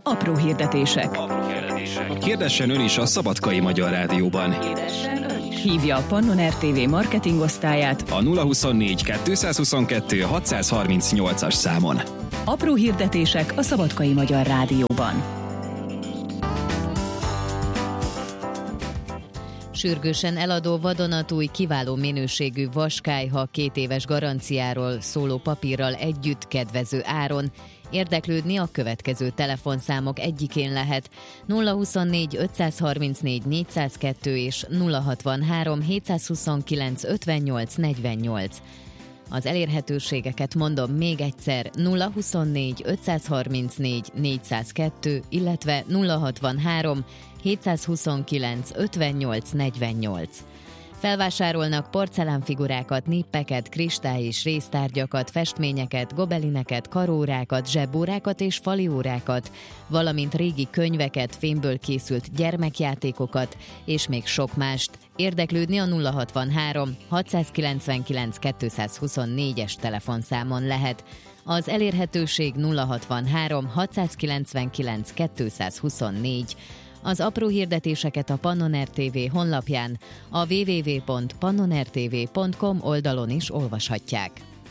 Apró hirdetések. Hirdessen ön is a Szabadkai Magyar Rádióban. Hívja a Pannon RTV marketingosztályát A 024 222 638-as számon. Apró hirdetések a Szabadkai Magyar Rádióban. Sürgősen eladó vadonatúj, kiváló minőségű vaskályha 2 éves garanciáról szóló papírral együtt kedvező áron. Érdeklődni a következő telefonszámok egyikén lehet: 024 534 402 és 063 729 58 48. Az elérhetőségeket mondom még egyszer: 024 534 402, illetve 063 729 58 48. Felvásárolnak porcelánfigurákat, nippeket, kristály- és réztárgyakat, festményeket, gobelineket, karórákat, zsebórákat és faliórákat, valamint régi könyveket, fémből készült gyermekjátékokat, és még sok mást. Érdeklődni a 063 699 224-es telefonszámon lehet. Az elérhetőség 063 699 224. Az apró hirdetéseket a Pannon RTV honlapján, a www.pannonrtv.com oldalon is olvashatják.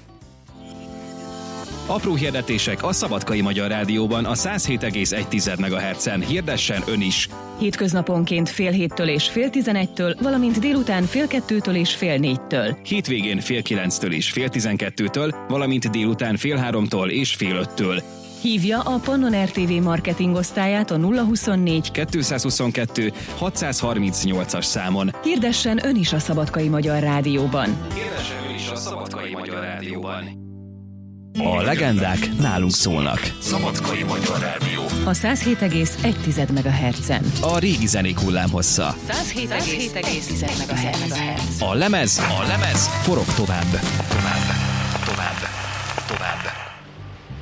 Apró hirdetések a Szabadkai Magyar Rádióban a 107,1 MHz-en. Hirdessen ön is! Hétköznaponként fél 7-től és fél 11-től, valamint délután fél 2-től és fél 4-től. Hétvégén fél 9-től és fél 12-től, valamint délután fél 3-tól és fél 5-től. Hívja a Pannon RTV marketingosztályát a 024 222 638-as számon. Hirdessen ön is a Szabadkai Magyar Rádióban. Hirdessen ön is a Szabadkai Magyar Rádióban. A legendák nálunk szólnak. Szabadkai Magyar Rádió. A 107,1 MHz-en. A régi zenék hullámhossza. 107,1 MHz. A lemez forog tovább.